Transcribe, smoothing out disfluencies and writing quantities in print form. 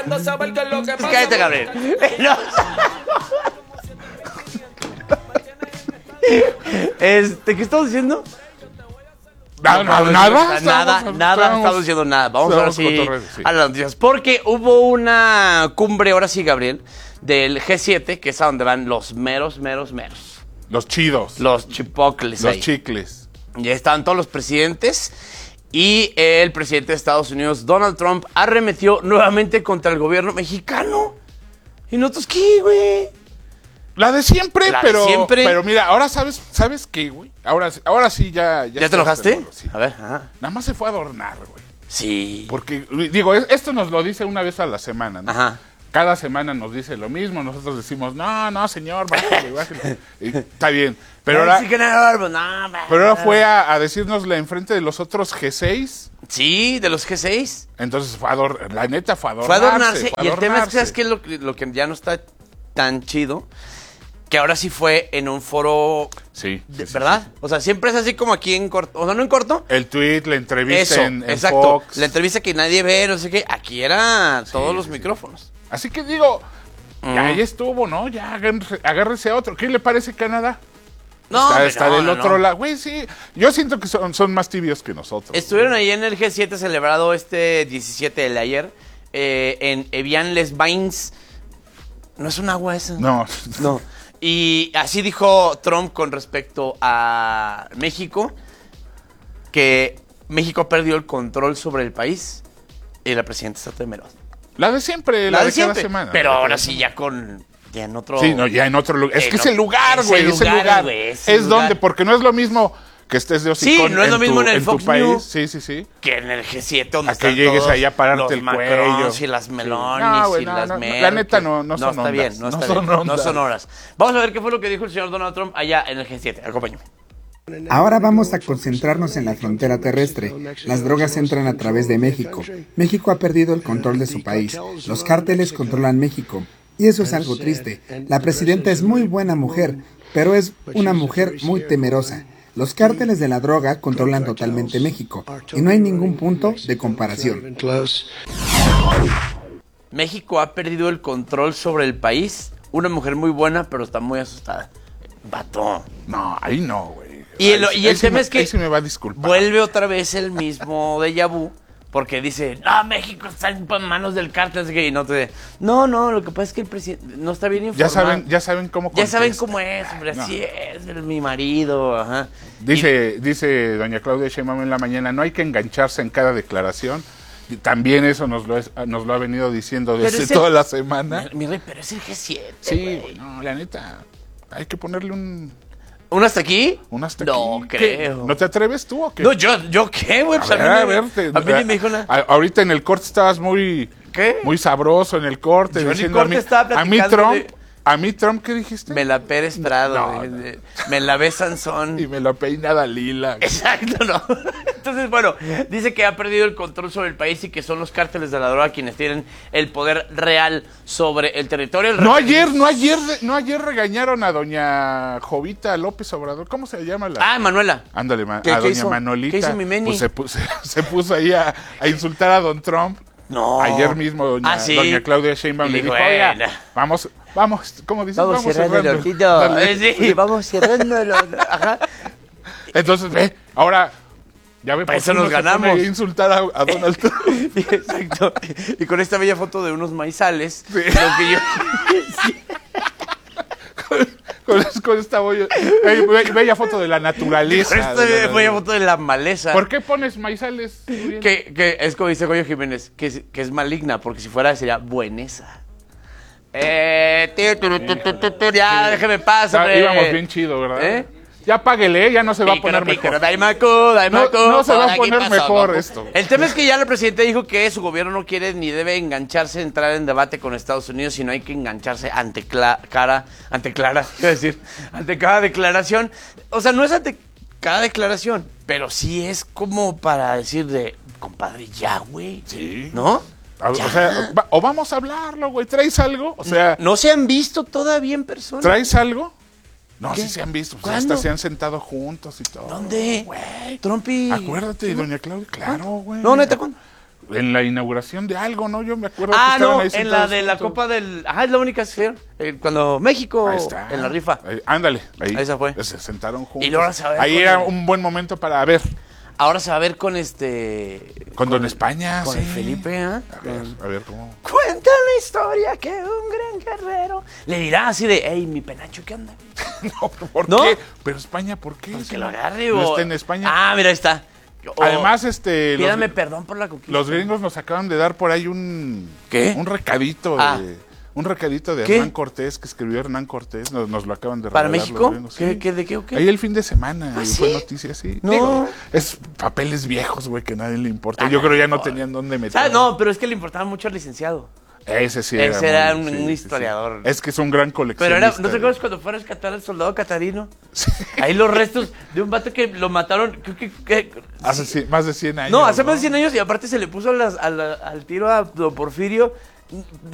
anda a saber qué es lo que pasa. Cállate, Gabriel. No. ¿Qué estamos diciendo? Nada, estamos diciendo nada. Vamos ahora sí a las noticias. Porque hubo una cumbre, ahora sí, Gabriel, del G7, que es a donde van los meros. Los chidos. Los chipocles. Los ahí. chicles. Ya estaban todos los presidentes. Y el presidente de Estados Unidos, Donald Trump, arremetió nuevamente contra el gobierno mexicano. ¿Y nosotros qué, güey? La de siempre, La de siempre. Pero mira, ahora ¿sabes qué, güey? Ahora sí ya ¿Ya te enojaste? Sí. A ver, ajá. Nada más se fue a adornar, güey. Sí. Porque, digo, esto nos lo dice una vez a la semana, ¿no? Ajá. Cada semana nos dice lo mismo, nosotros decimos, no, señor, bájale. Y está bien. Pero ahora fue a decírnosle enfrente de los otros G6. Sí, de los G6. Entonces la neta fue a adornarse. Fue a adornarse. Y el tema es que, ¿sabes qué? Lo que ya no está tan chido, que ahora sí fue en un foro, sí, ¿verdad? Sí. O sea, siempre es así como aquí en corto, o sea, no en corto. El tweet, la entrevista en exacto. Fox. La entrevista que nadie ve, no sé qué, aquí era todos los micrófonos. Así que digo, ya estuvo, ¿no? Ya agárrese a otro. ¿Qué le parece Canadá? No, está del otro lado. Güey, sí. Yo siento que son más tibios que nosotros. Estuvieron ahí en el G7 celebrado este 17 de ayer en Evian-les-Bains. ¿No es un agua esa? No. Y así dijo Trump con respecto a México, que México perdió el control sobre el país y la presidenta está temerosa. La de siempre, la de cada semana. Pero ahora sí ya en otro... Sí, no, ya en otro lugar. Es que es el lugar, güey. Es el lugar. Es donde, porque no es lo mismo que estés de hocicón. Sí, no es lo mismo en el Fox News. Sí. Que en el G7 donde a que llegues ahí a pararte el cuello. Y las Melonis y las Merkel. La neta no son está ondas. Bien, no son horas. Vamos a ver qué fue lo que dijo el señor Donald Trump allá en el G7. Acompáñame. Ahora vamos a concentrarnos en la frontera terrestre. Las drogas entran a través de México. México ha perdido el control de su país. Los cárteles controlan México. Y eso es algo triste. La presidenta es muy buena mujer, pero es una mujer muy temerosa. Los cárteles de la droga controlan totalmente México y no hay ningún punto de comparación. México ha perdido el control sobre el país. Una mujer muy buena, pero está muy asustada. Vato. No, ahí no, güey. Y el tema es que ahí se me va a disculpar. Vuelve otra vez el mismo déjà vu, porque dice, no, México está en manos del cártel, y no te... No, lo que pasa es que el presidente no está bien informado. Ya saben cómo contesta. Ya saben cómo es, hombre, así es mi marido, ajá. Dice doña Claudia Sheinbaum en la mañana, no hay que engancharse en cada declaración. Y también eso nos lo ha venido diciendo desde toda la semana. Mi rey, pero es el G7, sí, güey, no, la neta, hay que ponerle ¿Un hasta aquí? ¿Un hasta no aquí? creo. ¿No te atreves tú o qué? No, yo qué, güey. Pues a mí me dijo nada. Ahorita en el corte estabas muy sabroso en el corte. Yo diciendo en el corte estaba platicando a mí Trump, ¿qué dijiste? Me la Pérez Prado, me la ve Sansón. Y me la peina Dalila. Exacto, ¿no? Entonces, bueno, dice que ha perdido el control sobre el país y que son los cárteles de la droga quienes tienen el poder real sobre el territorio. No ayer regañaron a doña Jovita López Obrador. ¿Cómo se llama la? Manuela. Ándale, a ¿Qué doña hizo? Manolita. ¿Qué hizo mi Meni? Pues se puso ahí a insultar a don Trump. No. Ayer mismo doña Claudia Sheinbaum le dijo, oiga, vamos, ¿cómo dices? Vamos cerrando el ojito. Sí, vamos cerrándolo. Ajá. Entonces, ahora, ya ve, para eso nos ganamos. A insultar a Donald Trump. Exacto. Y con esta bella foto de unos maizales, lo que yo... Con esta bella foto de la naturaleza. Con esta bella foto de la maleza. ¿Por qué pones maizales? Que es como dice Goyo Jiménez, que es maligna, porque si fuera sería buenesa. Ya, déjeme pasar. Íbamos bien chido, ¿verdad? Ya páguele, ya no se va a poner mejor. No se va a poner mejor esto. El tema es que ya el presidente dijo que su gobierno no quiere ni debe engancharse, entrar en debate con Estados Unidos, sino hay que engancharse ante cada declaración. O sea, no es ante cada declaración, pero sí es como para decir de, compadre, ya, güey. Sí. ¿No? O sea, o vamos a hablarlo, güey. ¿Traes algo? O sea, no se han visto todavía en persona. ¿Traes algo? No, ¿qué? sí se han visto. Pues ¿Cuándo? hasta se han sentado juntos y todo. ¿Dónde? Güey. Trump y... Acuérdate de doña Claudia. Claro, güey. No, neta, ¿cuándo? En la inauguración de algo, ¿no? Yo me acuerdo Ah, que estaban no, ahí en sentados la de la juntos. Copa del... Ah, es la única que se hicieron. Cuando México Ahí está. en la rifa. Ándale, ahí. Esa fue. Se sentaron juntos. Y luego se va a ver ahí con era el- un buen momento para ver. Ahora se va a ver con Con Don el- España, Con sí. el Felipe, ¿ah? A ver cómo. Cuenta la historia que un gran guerrero le dirá así de, hey, mi penacho, ¿qué onda? No, pero ¿por ¿No? qué? Pero España, ¿por qué? Pues Si que lo no- agarre, no o... está en España. Ah, mira, ahí está. O, Además, pídame perdón por la conquista. los gringos nos acaban de dar por ahí un... ¿Qué? Un recadito Ah. un recadito de ¿Qué? Hernán Cortés, que escribió Hernán Cortés. Nos lo acaban de ¿Para regalar los México? gringos, ¿Qué, sí. qué, ¿De qué o qué? Ahí el fin de semana, y ¿sí? fue noticia, sí. No. Digo, es papeles viejos, güey, que a nadie le importa. Yo creo ya no tenían dónde meter. Ah, no, pero es que le importaba mucho al licenciado. Ese sí Ese era muy- un historiador. Es que es un gran Pero coleccionista. era, ¿no te acuerdas cuando fue a rescatar al soldado catarino? Ahí los restos de un vato que lo mataron, Hace más de 100 años. no, hace más de 100 años y aparte se le puso al tiro a Don Porfirio.